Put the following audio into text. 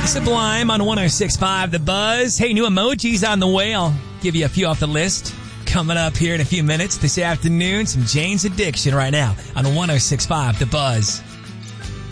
Sublime on 106.5 The Buzz. Hey, new emojis on the way. I'll give you a few off the list. Coming up here in a few minutes this afternoon, some Jane's Addiction right now on 106.5 The Buzz.